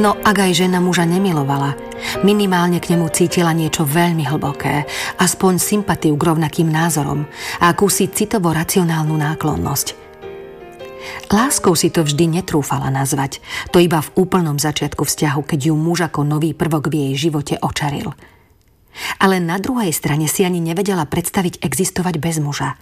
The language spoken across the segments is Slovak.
No ak aj žena muža nemilovala, minimálne k nemu cítila niečo veľmi hlboké, aspoň sympatiu k rovnakým názorom a akúsi citovo-racionálnu náklonnosť. Láskou si to vždy netrúfala nazvať, to iba v úplnom začiatku vzťahu, keď ju muž ako nový prvok v jej živote očaril. Ale na druhej strane si ani nevedela predstaviť existovať bez muža.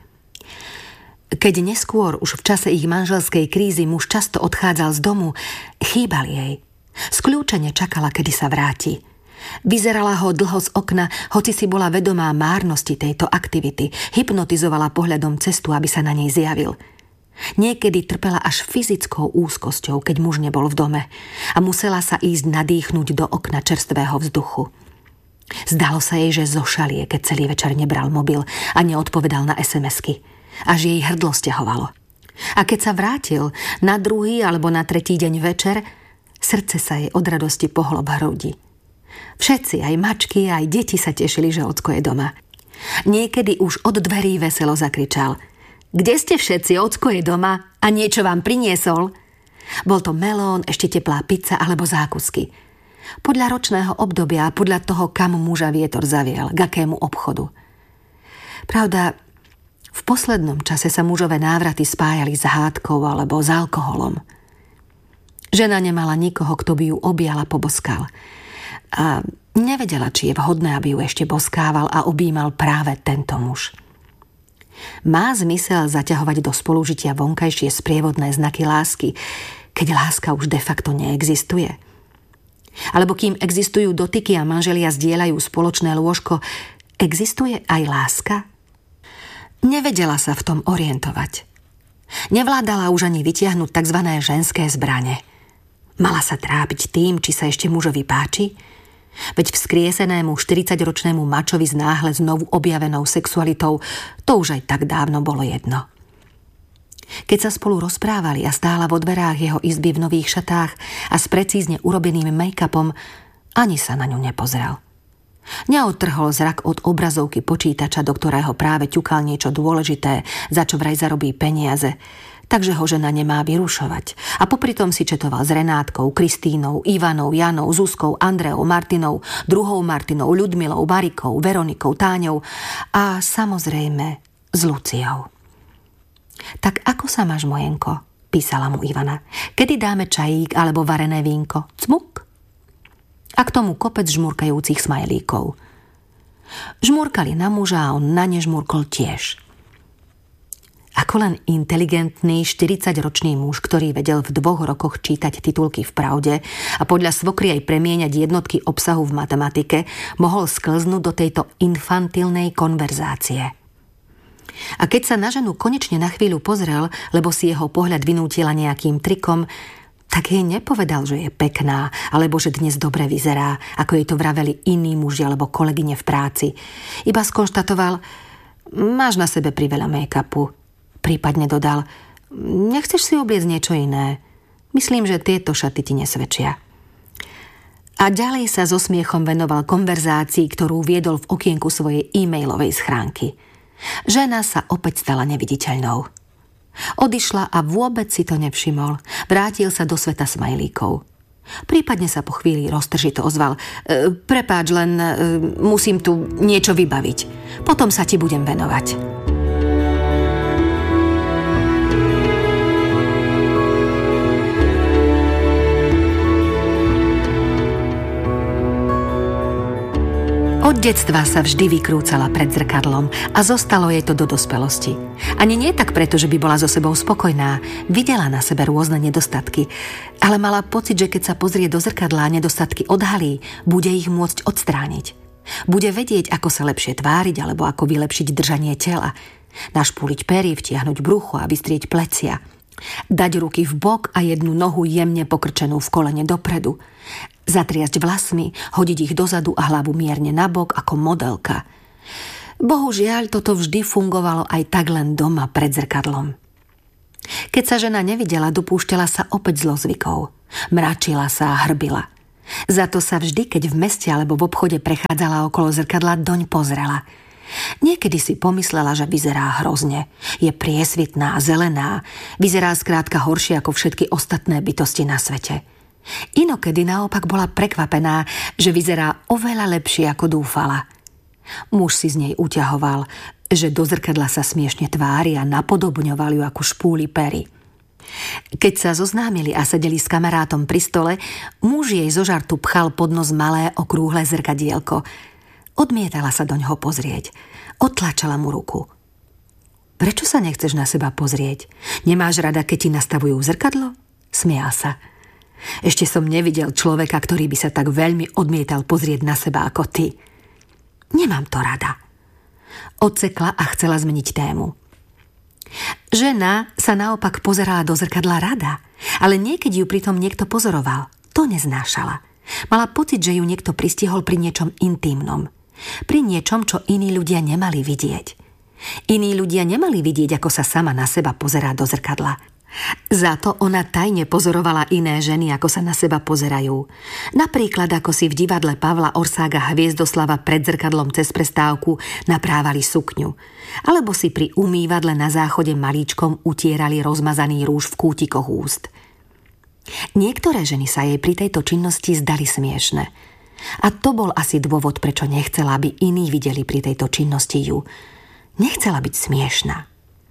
Keď neskôr, už v čase ich manželskej krízy, muž často odchádzal z domu, chýbal jej. Skľúčene čakala, kedy sa vráti. Vyzerala ho dlho z okna, hoci si bola vedomá márnosti tejto aktivity, hypnotizovala pohľadom cestu, aby sa na nej zjavil. Niekedy trpela až fyzickou úzkosťou, keď muž nebol v dome a musela sa ísť nadýchnuť do okna čerstvého vzduchu. Zdalo sa jej, že zošalie, keď celý večer nebral mobil a neodpovedal na SMS-ky. Až jej hrdlo sťahovalo. A keď sa vrátil na druhý alebo na tretí deň večer, srdce sa jej od radosti pohlo v hrudi. Všetci, aj mačky, aj deti sa tešili, že ocko je doma. Niekedy už od dverí veselo zakričal: Kde ste všetci? Ocko je doma a niečo vám priniesol? Bol to melón, ešte teplá pizza alebo zákusky. Podľa ročného obdobia a podľa toho, kam muža vietor zaviel, k akému obchodu. Pravda, v poslednom čase sa mužové návraty spájali s hádkou alebo s alkoholom. Žena nemala nikoho, kto by ju objal a poboskal. A nevedela, či je vhodné, aby ju ešte boskával a objímal práve tento muž. Má zmysel zaťahovať do spolužitia vonkajšie sprievodné znaky lásky, keď láska už de facto neexistuje? Alebo kým existujú dotyky a manželia zdieľajú spoločné lôžko, existuje aj láska? Nevedela sa v tom orientovať. Nevládala už ani vytiahnuť tzv. Ženské zbrane. Mala sa trápiť tým, či sa ešte mužovi páči? Veď vzkriesenému 40-ročnému mačovi s náhle znovu objavenou sexualitou to už aj tak dávno bolo jedno. Keď sa spolu rozprávali a stála vo dverách jeho izby v nových šatách a s precízne urobeným make-upom, ani sa na ňu nepozrel. Neodtrhol zrak od obrazovky počítača, do ktorého práve ťukal niečo dôležité, za čo vraj zarobí peniaze, takže ho žena nemá vyrušovať. A popri tom si četoval s Renátkou, Kristínou, Ivanou, Janou, Zuzkou, Andreou, Martinou, druhou Martinou, Ľudmilou, Marikou, Veronikou, Táňou a samozrejme s Luciou. Tak ako sa máš, mojenko? Písala mu Ivana. Kedy dáme čajík alebo varené vínko? Cmuk? A k tomu kopec žmurkajúcich smajlíkov. Žmurkali na muža a on na ne žmurkol tiež. Ako len inteligentný 40-ročný muž, ktorý vedel v 2 rokoch čítať titulky v Pravde a podľa svokry aj premieňať jednotky obsahu v matematike, mohol sklznúť do tejto infantilnej konverzácie. A keď sa na ženu konečne na chvíľu pozrel, lebo si jeho pohľad vynútila nejakým trikom, tak jej nepovedal, že je pekná, alebo že dnes dobre vyzerá, ako jej to vraveli iní muži alebo kolegyne v práci. Iba skonštatoval: máš na sebe priveľa make-upu. Prípadne dodal: nechceš si obliecť niečo iné? Myslím, že tieto šaty ti nesvedčia. A ďalej sa so smiechom venoval konverzácii, ktorú viedol v okienku svojej e-mailovej schránky. Žena sa opäť stala neviditeľnou. Odišla a vôbec si to nevšimol. Vrátil sa do sveta smajlíkov. Prípadne sa po chvíli roztržito ozval: prepáč, len musím tu niečo vybaviť. Potom sa ti budem venovať. Od detstva sa vždy vykrúcala pred zrkadlom a zostalo jej to do dospelosti. Ani nie tak preto, že by bola so sebou spokojná, videla na sebe rôzne nedostatky, ale mala pocit, že keď sa pozrie do zrkadla a nedostatky odhalí, bude ich môcť odstrániť. Bude vedieť, ako sa lepšie tváriť alebo ako vylepšiť držanie tela, našpúliť pery, vtiahnuť brucho a vystrieť plecia, dať ruky v bok a jednu nohu jemne pokrčenú v kolene dopredu, zatriasť vlasmi, hodiť ich dozadu a hlavu mierne nabok ako modelka. Bohužiaľ, toto vždy fungovalo aj tak len doma pred zrkadlom. Keď sa žena nevidela, dopúšťala sa opäť zlozvykov. Mračila sa a hrbila. Za to sa vždy, keď v meste alebo v obchode prechádzala okolo zrkadla, doň pozrela. Niekedy si pomyslela, že vyzerá hrozne. Je priesvitná a zelená. Vyzerá skrátka horšie ako všetky ostatné bytosti na svete. Inokedy naopak bola prekvapená, že vyzerá oveľa lepšie, ako dúfala. Muž si z nej uťahoval, že do zrkadla sa smiešne tvári a napodobňoval ju ako špúly pery. Keď sa zoznámili a sedeli s kamarátom pri stole, muž jej zo žartu pchal pod nos malé okrúhle zrkadielko. Odmietala sa doňho pozrieť. Odtlačala mu ruku. Prečo sa nechceš na seba pozrieť? Nemáš rada, keď ti nastavujú zrkadlo? Smial sa. Ešte som nevidel človeka, ktorý by sa tak veľmi odmietal pozrieť na seba ako ty. Nemám to rada. Odsekla a chcela zmeniť tému. Žena sa naopak pozerala do zrkadla rada, ale niekedy ju pritom niekto pozoroval. To neznášala. Mala pocit, že ju niekto pristihol pri niečom intímnom. Pri niečom, čo iní ľudia nemali vidieť. Iní ľudia nemali vidieť, ako sa sama na seba pozerá do zrkadla. Za to ona tajne pozorovala iné ženy, ako sa na seba pozerajú. Napríklad, ako si v divadle Pavla Orsága Hviezdoslava pred zrkadlom cez prestávku naprávali sukňu. Alebo si pri umývadle na záchode malíčkom utierali rozmazaný rúž v kútikoch úst. Niektoré ženy sa jej pri tejto činnosti zdali smiešne. A to bol asi dôvod, prečo nechcela, aby iní videli pri tejto činnosti ju. Nechcela byť smiešná.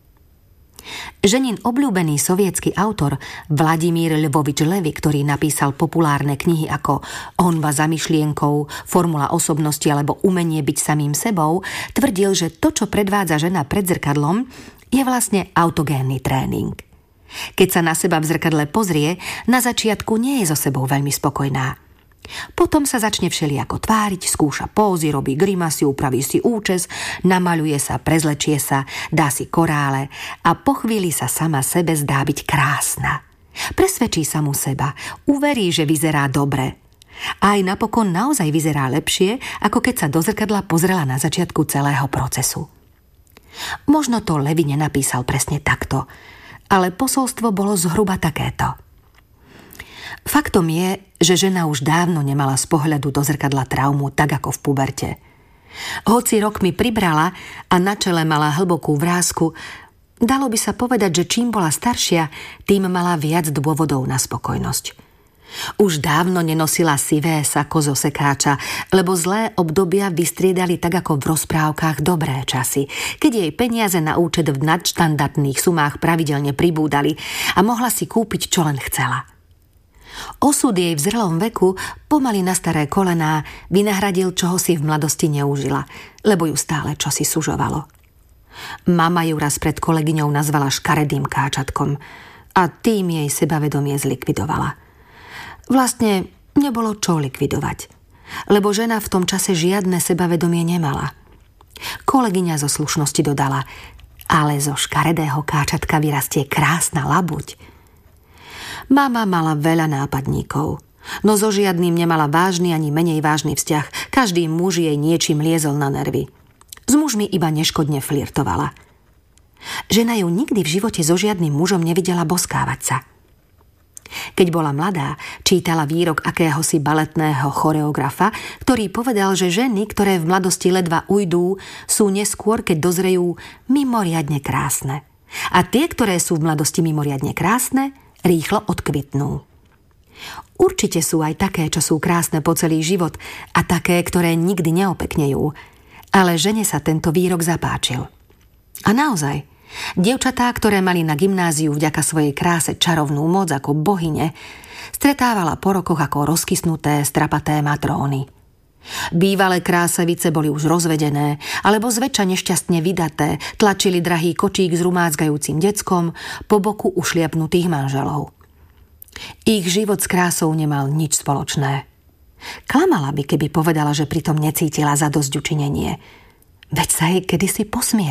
Ženin obľúbený sovietský autor Vladimír Lvovič Levi, ktorý napísal populárne knihy ako Honba za myšlienkou, Formula osobnosti alebo Umenie byť samým sebou, tvrdil, že to, čo predvádza žena pred zrkadlom, je vlastne autogénny tréning. Keď sa na seba v zrkadle pozrie, na začiatku nie je so sebou veľmi spokojná. Potom sa začne všelijako tváriť, skúša pózy, robí grimasy, upraví si účes, namaľuje sa, prezlečie sa, dá si korále a po chvíli sa sama sebe zdá byť krásna. Presvedčí samu seba, uverí, že vyzerá dobre. A aj napokon naozaj vyzerá lepšie, ako keď sa do zrkadla pozrela na začiatku celého procesu. Možno to Levi nenapísal presne takto, ale posolstvo bolo zhruba takéto. Faktom je, že žena už dávno nemala z pohľadu do zrkadla traumu tak ako v puberte. Hoci rokmi pribrala a na čele mala hlbokú vrásku, dalo by sa povedať, že čím bola staršia, tým mala viac dôvodov na spokojnosť. Už dávno nenosila sivé sako zo sekáča, lebo zlé obdobia vystriedali tak ako v rozprávkach dobré časy, keď jej peniaze na účet v nadštandardných sumách pravidelne pribúdali a mohla si kúpiť, čo len chcela. Osud jej v zrelom veku, pomaly na staré kolená, vynahradil, čoho si v mladosti neužila, lebo ju stále čosi sužovalo. Mama ju raz pred kolegyňou nazvala škaredým káčatkom a tým jej sebavedomie zlikvidovala. Vlastne nebolo čo likvidovať, lebo žena v tom čase žiadne sebavedomie nemala. Kolegyňa zo slušnosti dodala, ale zo škaredého káčatka vyrastie krásna labuť. Mama mala veľa nápadníkov, no so žiadnym nemala vážny ani menej vážny vzťah. Každý muž jej niečím liezol na nervy. S mužmi iba neškodne flirtovala. Žena ju nikdy v živote so žiadnym mužom nevidela boskávať sa. Keď bola mladá, čítala výrok akéhosi baletného choreografa, ktorý povedal, že ženy, ktoré v mladosti ledva ujdú, sú neskôr, keď dozrejú, mimoriadne krásne. A tie, ktoré sú v mladosti mimoriadne krásne, rýchlo odkvitnú. Určite sú aj také, čo sú krásne po celý život a také, ktoré nikdy neopeknejú. Ale žene sa tento výrok zapáčil. A naozaj, dievčatá, ktoré mali na gymnáziu vďaka svojej kráse čarovnú moc ako bohyne, stretávala po rokoch ako rozkysnuté, strapaté matróny. Bývalé krásavice boli už rozvedené, alebo zväčša nešťastne vydaté, tlačili drahý kočík s rumácgajúcim deckom po boku ušliapnutých manželov. Ich život s krásou nemal nič spoločné. Klamala by, keby povedala, že pritom necítila zadosťučinenie. Veď sa jej kedysi posmiala.